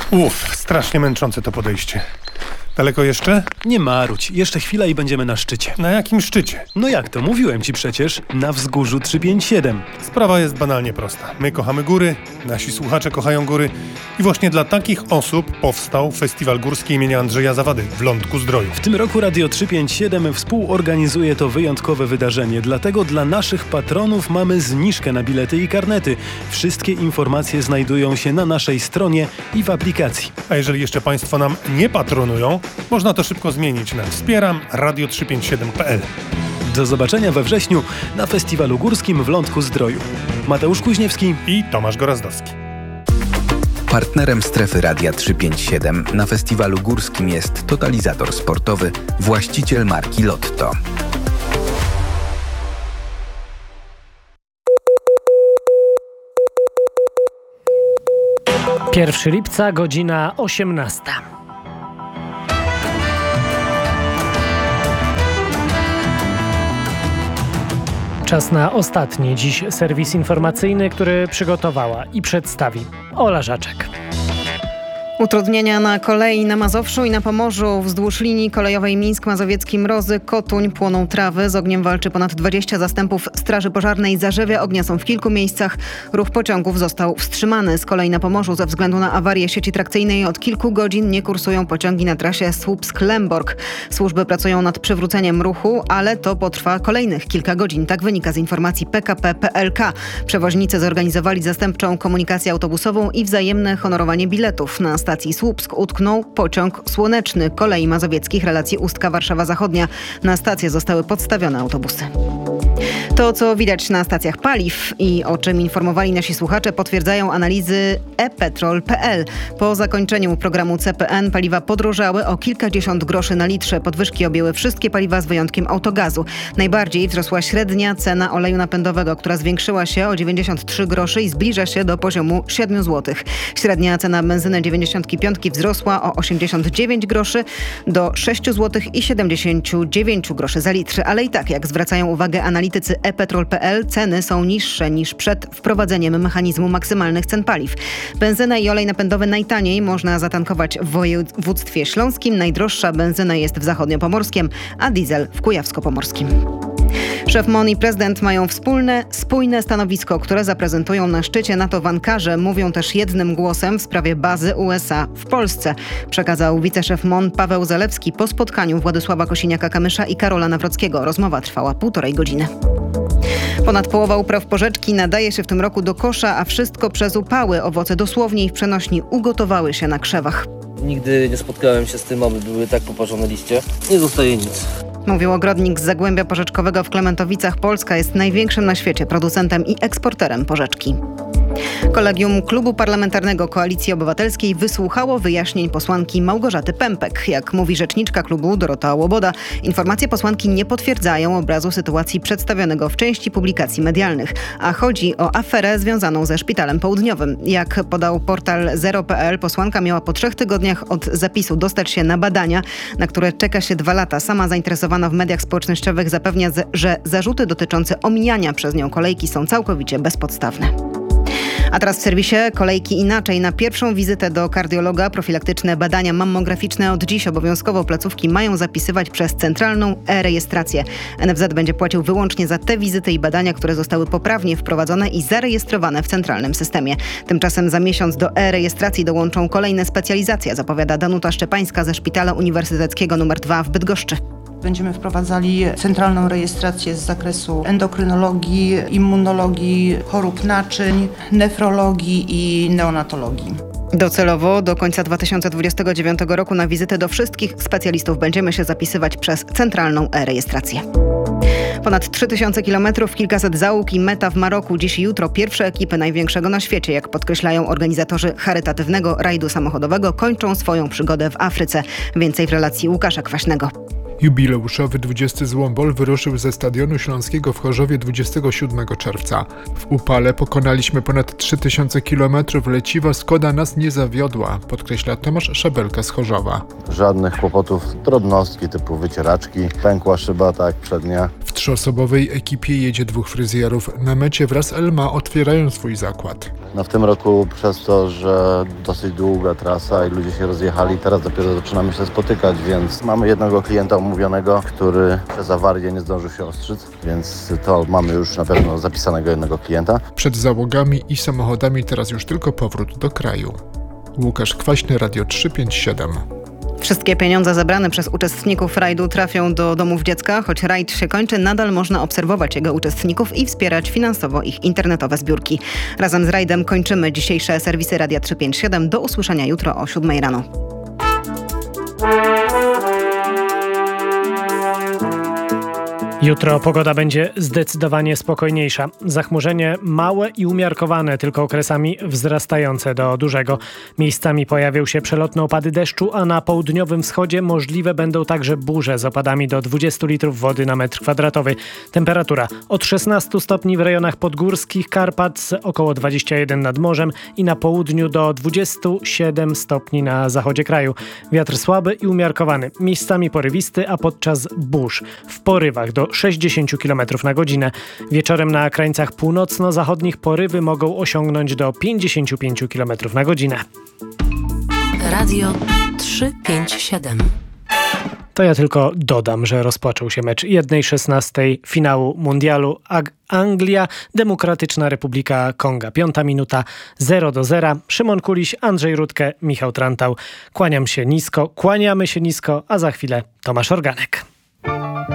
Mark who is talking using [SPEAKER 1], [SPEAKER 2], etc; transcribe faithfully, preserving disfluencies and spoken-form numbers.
[SPEAKER 1] Uff, strasznie męczące to podejście. Daleko jeszcze?
[SPEAKER 2] Nie marudź, jeszcze chwila i będziemy na szczycie.
[SPEAKER 1] Na jakim szczycie?
[SPEAKER 2] No jak to? Mówiłem ci przecież, na wzgórzu trzysta pięćdziesiąt siedem.
[SPEAKER 1] Sprawa jest banalnie prosta. My kochamy góry, nasi słuchacze kochają góry i właśnie dla takich osób powstał Festiwal Górski imienia Andrzeja Zawady w Lądku-Zdroju.
[SPEAKER 2] W tym roku Radio trzysta pięćdziesiąt siedem współorganizuje to wyjątkowe wydarzenie, dlatego dla naszych patronów mamy zniżkę na bilety i karnety. Wszystkie informacje znajdują się na naszej stronie i w aplikacji.
[SPEAKER 1] A jeżeli jeszcze Państwo nam nie patronują, można to szybko zmienić na wspieram radio trzysta pięćdziesiąt siedem kropka p l.
[SPEAKER 2] Do zobaczenia we wrześniu na Festiwalu Górskim w Lądku-Zdroju. Mateusz Kuźniewski
[SPEAKER 1] i Tomasz Gorazdowski.
[SPEAKER 3] Partnerem strefy Radia trzysta pięćdziesiąt siedem na Festiwalu Górskim jest Totalizator Sportowy, właściciel marki Lotto.
[SPEAKER 4] pierwszego lipca, godzina osiemnasta. Czas na ostatni dziś serwis informacyjny, który przygotowała i przedstawi Ola Żaczek.
[SPEAKER 5] Utrudnienia na kolei na Mazowszu i na Pomorzu. Wzdłuż linii kolejowej Mińsk-Mazowiecki Mrozy, Kotuń płoną trawy. Z ogniem walczy ponad dwadzieścia zastępów Straży Pożarnej. Zarzewia ognia są w kilku miejscach. Ruch pociągów został wstrzymany. Z kolei na Pomorzu ze względu na awarię sieci trakcyjnej od kilku godzin nie kursują pociągi na trasie Słupsk-Lemborg. Służby pracują nad przywróceniem ruchu, ale to potrwa kolejnych kilka godzin. Tak wynika z informacji P K P P L K. Przewoźnicy zorganizowali zastępczą komunikację autobusową i wzajemne honorowanie biletów. Na stacji Słupsk utknął pociąg słoneczny kolei mazowieckich relacji Ustka-Warszawa Zachodnia. Na stację zostały podstawione autobusy. To, co widać na stacjach paliw i o czym informowali nasi słuchacze, potwierdzają analizy e petrol kropka p l. Po zakończeniu programu C P N paliwa podrożały o kilkadziesiąt groszy na litrze. Podwyżki objęły wszystkie paliwa z wyjątkiem autogazu. Najbardziej wzrosła średnia cena oleju napędowego, która zwiększyła się o dziewięćdziesiąt trzy groszy i zbliża się do poziomu siedem złotych. Średnia cena benzyny dziewięćdziesiąt pięć wzrosła o osiemdziesiąt dziewięć groszy do sześć złotych i siedemdziesiąt dziewięć groszy za litr. Ale i tak, jak zwracają uwagę analitycy e petrol kropka p l, ceny są niższe niż przed wprowadzeniem mechanizmu maksymalnych cen paliw. Benzynę i olej napędowy najtaniej można zatankować w województwie śląskim. Najdroższa benzyna jest w zachodniopomorskim, a diesel w kujawsko-pomorskim. Szef M O N i prezydent mają wspólne, spójne stanowisko, które zaprezentują na szczycie NATO w Ankarze. Mówią też jednym głosem w sprawie bazy U S A w Polsce. Przekazał wiceszef M O N Paweł Zalewski po spotkaniu Władysława Kosiniaka-Kamysza i Karola Nawrockiego. Rozmowa trwała półtorej godziny. Ponad połowa upraw porzeczki nadaje się w tym roku do kosza, a wszystko przez upały. Owoce dosłownie i w przenośni ugotowały się na krzewach.
[SPEAKER 6] Nigdy nie spotkałem się z tym, aby były tak poparzone liście. Nie zostaje nic.
[SPEAKER 5] Mówił ogrodnik z Zagłębia Porzeczkowego w Klementowicach. Polska jest największym na świecie producentem i eksporterem porzeczki. Kolegium Klubu Parlamentarnego Koalicji Obywatelskiej wysłuchało wyjaśnień posłanki Małgorzaty Pępek. Jak mówi rzeczniczka klubu Dorota Łoboda, informacje posłanki nie potwierdzają obrazu sytuacji przedstawionego w części publikacji medialnych, a chodzi o aferę związaną ze Szpitalem Południowym. Jak podał portal zero kropka p l, posłanka miała po trzech tygodniach od zapisu dostać się na badania, na które czeka się dwa lata. Sama zainteresowana w mediach społecznościowych zapewnia, że zarzuty dotyczące omijania przez nią kolejki są całkowicie bezpodstawne. A teraz w serwisie Kolejki inaczej. Na pierwszą wizytę do kardiologa profilaktyczne badania mammograficzne od dziś obowiązkowo placówki mają zapisywać przez centralną e-rejestrację. N F Z będzie płacił wyłącznie za te wizyty i badania, które zostały poprawnie wprowadzone i zarejestrowane w centralnym systemie. Tymczasem za miesiąc do e-rejestracji dołączą kolejne specjalizacje, zapowiada Danuta Szczepańska ze Szpitala Uniwersyteckiego numer dwa w Bydgoszczy.
[SPEAKER 7] Będziemy wprowadzali centralną rejestrację z zakresu endokrynologii, immunologii, chorób naczyń, nefrologii i neonatologii.
[SPEAKER 5] Docelowo do końca dwa tysiące dwudziestego dziewiątego roku na wizytę do wszystkich specjalistów będziemy się zapisywać przez centralną e-rejestrację. Ponad trzy tysiące kilometrów, kilkaset załóg i meta w Maroku. Dziś i jutro pierwsze ekipy największego na świecie, jak podkreślają organizatorzy charytatywnego rajdu samochodowego, kończą swoją przygodę w Afryce. Więcej w relacji Łukasza Kwaśnego.
[SPEAKER 8] Jubileuszowy dwudziesty Złombol wyruszył ze Stadionu Śląskiego w Chorzowie dwudziestego siódmego czerwca. W upale pokonaliśmy ponad trzy tysiące kilometrów, leciwa Skoda nas nie zawiodła, podkreśla Tomasz Szabelka z Chorzowa.
[SPEAKER 9] Żadnych kłopotów, drobnostki typu wycieraczki, pękła szyba, tak, przednia.
[SPEAKER 8] W trzyosobowej ekipie jedzie dwóch fryzjerów. Na mecie wraz Elma otwierają swój zakład.
[SPEAKER 9] No w tym roku przez to, że dosyć długa trasa i ludzie się rozjechali, teraz dopiero zaczynamy się spotykać, więc mamy jednego klienta umówionego, który przez awarię nie zdążył się ostrzyc, więc to mamy już na pewno zapisanego jednego klienta.
[SPEAKER 8] Przed załogami i samochodami teraz już tylko powrót do kraju. Łukasz Kwaśny, Radio trzysta pięćdziesiąt siedem.
[SPEAKER 5] Wszystkie pieniądze zebrane przez uczestników rajdu trafią do domów dziecka. Choć rajd się kończy, nadal można obserwować jego uczestników i wspierać finansowo ich internetowe zbiórki. Razem z rajdem kończymy dzisiejsze serwisy Radia trzysta pięćdziesiąt siedem. Do usłyszenia jutro o siódmej rano.
[SPEAKER 4] Jutro pogoda będzie zdecydowanie spokojniejsza. Zachmurzenie małe i umiarkowane, tylko okresami wzrastające do dużego. Miejscami pojawią się przelotne opady deszczu, a na południowym wschodzie możliwe będą także burze z opadami do dwudziestu litrów wody na metr kwadratowy. Temperatura od szesnastu stopni w rejonach podgórskich Karpat, około dwudziestu jeden nad morzem i na południu do dwudziestu siedmiu stopni na zachodzie kraju. Wiatr słaby i umiarkowany, miejscami porywisty, a podczas burz w porywach do sześćdziesięciu kilometrów na godzinę. Wieczorem na krańcach północno-zachodnich porywy mogą osiągnąć do pięćdziesięciu pięciu kilometrów na godzinę.
[SPEAKER 10] Radio trzysta pięćdziesiąt siedem.
[SPEAKER 4] To ja tylko dodam, że rozpoczął się mecz jednej szesnastej finału mundialu Ag- Anglia, Demokratyczna Republika Konga. Piąta minuta, zero do zera. Szymon Kuliś, Andrzej Rutkę, Michał Trantał. Kłaniam się nisko, kłaniamy się nisko, a za chwilę Tomasz Organek.